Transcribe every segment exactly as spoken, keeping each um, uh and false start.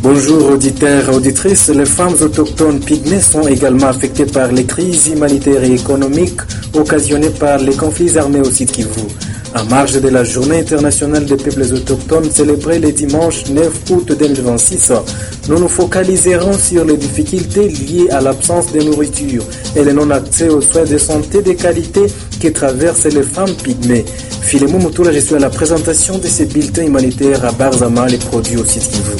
Bonjour auditeurs et auditrices, les femmes autochtones pygmées sont également affectées par les crises humanitaires et économiques occasionnées par les conflits armés au Sud Kivu. En marge de la Journée internationale des peuples autochtones célébrée le dimanche neuf août deux mille vingt-six, nous nous focaliserons sur les difficultés liées à l'absence de nourriture et le non-accès aux soins de santé de qualité que traversent les femmes pygmées. Philemon Moutoula, je suis à la présentation de ces bulletins humanitaires à Barzama, les produits au Sud Kivu.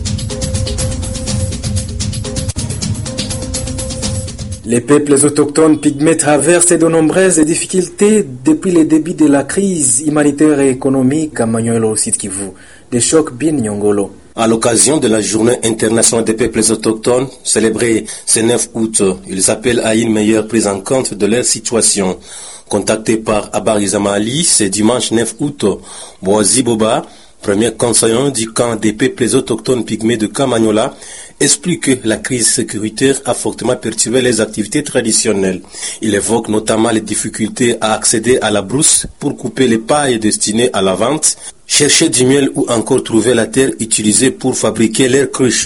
Les peuples autochtones pygmées traversent de nombreuses difficultés depuis le début de la crise humanitaire et économique à Manyolo au Sud Kivu. De choc bin Nyongolo. À l'occasion de la Journée internationale des peuples autochtones, célébrée ce neuf août, ils appellent à une meilleure prise en compte de leur situation. Contacté par Abarizama Ali, ce dimanche neuf août, Boazi Boba, premier conseiller du camp des peuples autochtones pygmées de Kamanyola, explique que la crise sécuritaire a fortement perturbé les activités traditionnelles. Il évoque notamment les difficultés à accéder à la brousse pour couper les pailles destinées à la vente, chercher du miel ou encore trouver la terre utilisée pour fabriquer leurs cruches.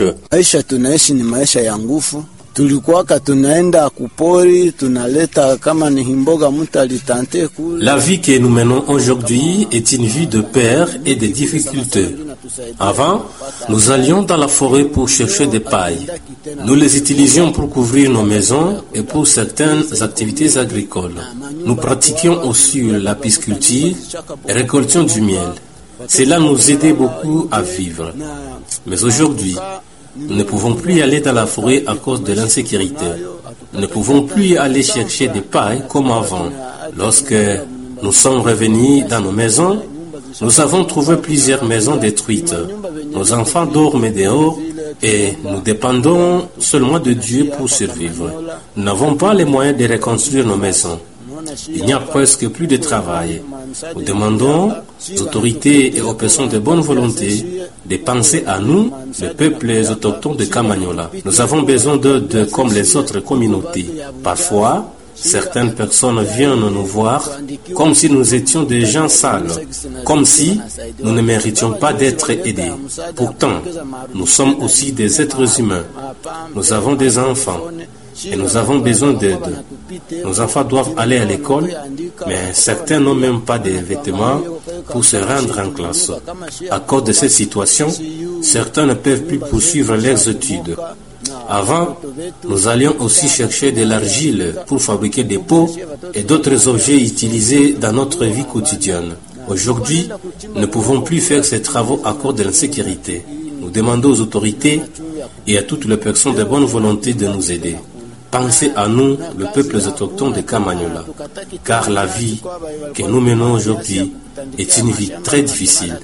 Tulikuwaka tunaenda kupori tunaleta kama ni himboga mtu alitante kule. La vie que nous menons aujourd'hui est une vie de peur et de difficultés. Avant, nous allions dans la forêt pour chercher des pailles. Nous les utilisions pour couvrir nos maisons et pour certaines activités agricoles. Nous pratiquions aussi la pisciculture et récoltions du miel. Cela nous aidait beaucoup à vivre. Mais aujourd'hui, nous ne pouvons plus aller dans la forêt à cause de l'insécurité. Nous ne pouvons plus aller chercher des pailles comme avant. Lorsque nous sommes revenus dans nos maisons, nous avons trouvé plusieurs maisons détruites. Nos enfants dorment dehors et nous dépendons seulement de Dieu pour survivre. Nous n'avons pas les moyens de reconstruire nos maisons. Il n'y a presque plus de travail. Nous demandons aux autorités et aux personnes de bonne volonté de penser à nous, les peuples autochtones de Kamanyola. Nous avons besoin d'aide comme les autres communautés. Parfois, certaines personnes viennent nous voir comme si nous étions des gens sales, comme si nous ne méritions pas d'être aidés. Pourtant, nous sommes aussi des êtres humains. Nous avons des enfants. Et nous avons besoin d'aide. Nos enfants doivent aller à l'école, mais certains n'ont même pas de vêtements pour se rendre en classe. À cause de cette situation, certains ne peuvent plus poursuivre leurs études. Avant, nous allions aussi chercher de l'argile pour fabriquer des pots et d'autres objets utilisés dans notre vie quotidienne. Aujourd'hui, nous ne pouvons plus faire ces travaux à cause de l'insécurité. Nous demandons aux autorités et à toutes les personnes de bonne volonté de nous aider. Pensez à nous, le peuple autochtone de Kamanyola, car la vie que nous menons aujourd'hui est une vie très difficile.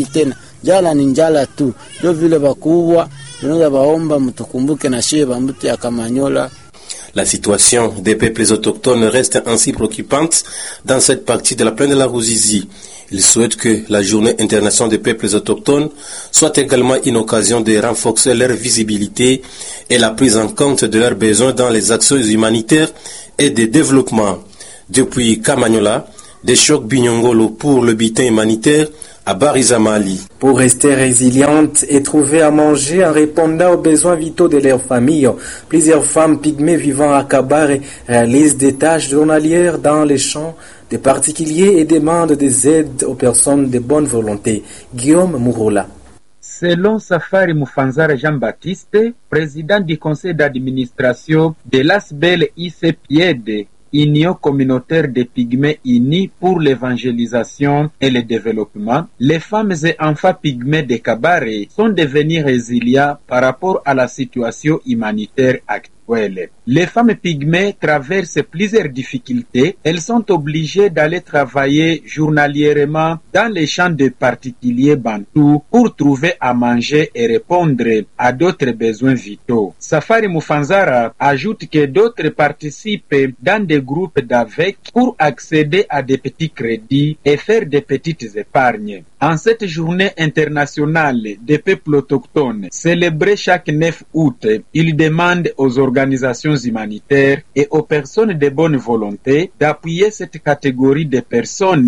La situation des peuples autochtones reste ainsi préoccupante dans cette partie de la plaine de la Ruzizi. Ils souhaitent que la Journée internationale des peuples autochtones soit également une occasion de renforcer leur visibilité et la prise en compte de leurs besoins dans les actions humanitaires et de développement. Depuis Kamanyola, des chocs Binyongolo pour le bulletin humanitaire à Barizama Ali. Pour rester résiliente et trouver à manger en répondant aux besoins vitaux de leur famille, plusieurs femmes pygmées vivant à Kabare réalisent des tâches journalières dans les champs des particuliers et demandent des aides aux personnes de bonne volonté. Guillaume Mouroula. Selon Safari Moufanzara Jean-Baptiste, président du conseil d'administration de l'A S B E L I C P I E D, Union communautaire des pygmées unis pour l'évangélisation et le développement, les femmes et enfants pygmées de Kabare sont devenus résilients par rapport à la situation humanitaire actuelle. Les femmes pygmées traversent plusieurs difficultés. Elles sont obligées d'aller travailler journalièrement dans les champs de particuliers bantous pour trouver à manger et répondre à d'autres besoins vitaux. Safari Moufanzara ajoute que d'autres participent dans des groupes d'avec pour accéder à des petits crédits et faire des petites épargnes. En cette journée internationale des peuples autochtones, célébrée chaque neuf août, il demande aux organisations humanitaires et aux personnes de bonne volonté d'appuyer cette catégorie de personnes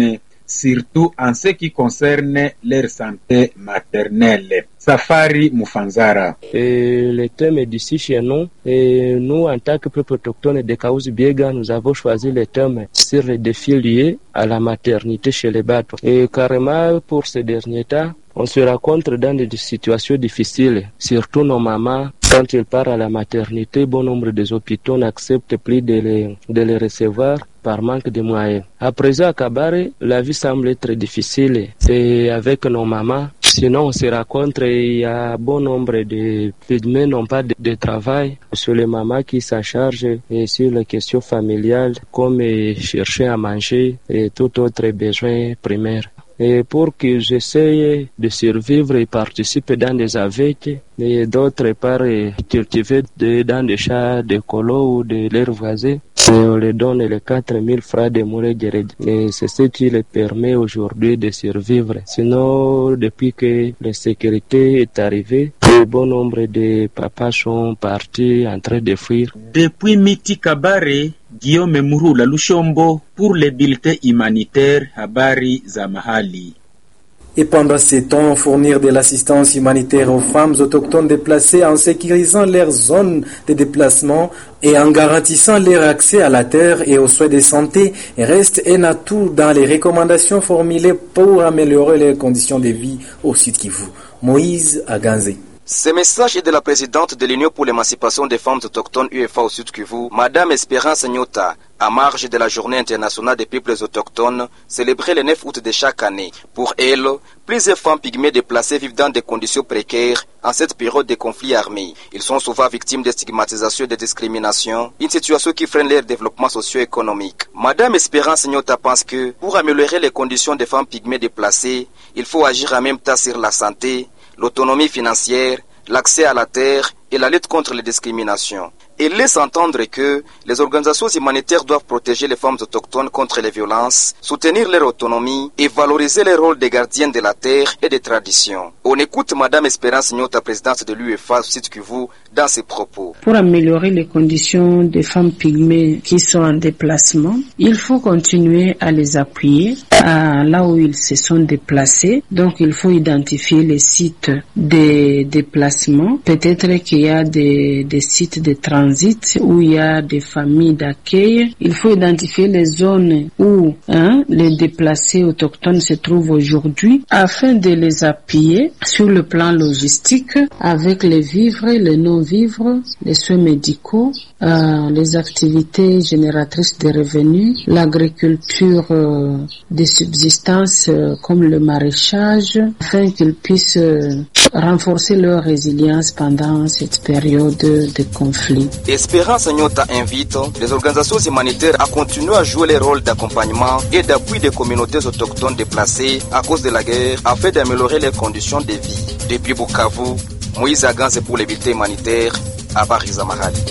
surtout en ce qui concerne leur santé maternelle. Safari Mufanzara. Et le thème est d'ici chez nous. Et nous, en tant que peuple autochtone de Kahuzi-Biega, nous avons choisi le thème sur les défis liés à la maternité chez les Bato. Et carrément, pour ces derniers temps, on se rencontre dans des situations difficiles, surtout nos mamans. Quand ils partent à la maternité, bon nombre des hôpitaux n'acceptent plus de les, de les recevoir par manque de moyens. À présent, à Kabare, la vie semble être difficile. Et avec nos mamans, sinon on se rencontre, il y a bon nombre de pygmées n'ont pas de, de travail. Sur les mamans qui s'en chargent et sur les questions familiales, comme chercher à manger et tout autre besoin primaire. Et pour qu'ils essayent de survivre, ils participent dans des avecs et d'autre part cultiver de, dans des champs de colo ou de leurs voisins. Et on les donne les quatre mille francs de Mouréguéré. Et c'est ce qui les permet aujourd'hui de survivre. Sinon, depuis que la sécurité est arrivée, un bon nombre de papas sont partis en train de fuir. Depuis Miti Kabare, Guillaume Murula Lushombo pour les bulletins humanitaires Habari za Mahali. Et pendant ces temps, fournir de l'assistance humanitaire aux femmes autochtones déplacées en sécurisant leurs zones de déplacement et en garantissant leur accès à la terre et aux soins de santé reste un atout dans les recommandations formulées pour améliorer leurs conditions de vie au Sud Kivu. Moïse Aganze. Ce message est de la présidente de l'Union pour l'émancipation des femmes autochtones U F A au Sud Kivu, Madame Espérance Nyota, à marge de la Journée internationale des peuples autochtones, célébrée le neuf août de chaque année. Pour elle, plusieurs femmes pygmées déplacées vivent dans des conditions précaires en cette période de conflits armés. Ils sont souvent victimes de stigmatisation et de discrimination, une situation qui freine leur développement socio-économique. Madame Espérance Nyota pense que, pour améliorer les conditions des femmes pygmées déplacées, il faut agir en même temps sur la santé, l'autonomie financière, l'accès à la terre et la lutte contre les discriminations. Il laisse entendre que les organisations humanitaires doivent protéger les femmes autochtones contre les violences, soutenir leur autonomie et valoriser leur rôle de gardiennes de la terre et des traditions. On écoute Madame Espérance Nyota, présidente de l'U F A Sud Kivu, dans ses propos. Pour améliorer les conditions des femmes pygmées qui sont en déplacement, il faut continuer à les appuyer à là où ils se sont déplacés. Donc il faut identifier les sites de déplacement. Peut-être qu'il y a des, des sites de transit où il y a des familles d'accueil. Il faut identifier les zones où hein, les déplacés autochtones se trouvent aujourd'hui afin de les appuyer sur le plan logistique avec les vivres, les non-vivres, les soins médicaux, euh, les activités génératrices de revenus, l'agriculture euh, de subsistance euh, comme le maraîchage, afin qu'ils puissent euh, renforcer leur résilience pendant cette période de conflit. Espérance Nyota invite les organisations humanitaires à continuer à jouer les rôles d'accompagnement et d'appui des communautés autochtones déplacées à cause de la guerre afin d'améliorer leurs conditions de vie. Depuis Bukavu, Moïse Aganze pour les bulletins humanitaires à Habari za Mahali.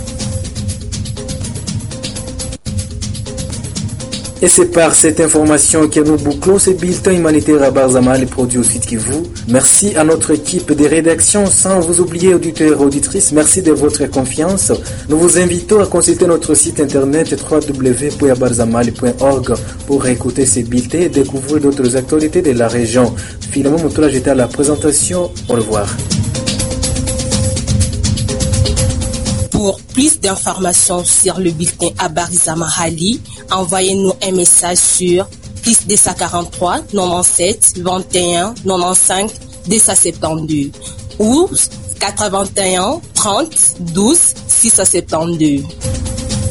Et c'est par cette information que nous bouclons ce bulletin humanitaire à Habari za Mahali produit au Sud Kivu. Merci à notre équipe de rédaction, sans vous oublier auditeurs et auditrices. Merci de votre confiance. Nous vous invitons à consulter notre site internet w w w point habari za mahali point org pour écouter ces bulletins et découvrir d'autres actualités de la région. Finalement, Moutoula, j'étais à la présentation. Au revoir. Pour plus d'informations sur le bulletin Habari za Mahali, envoyez-nous un message sur plus deux cent quarante-trois quatre-vingt-dix-sept vingt et un quatre-vingt-quinze deux cent soixante-douze ou quatre-vingt-un trente douze six cent soixante-douze.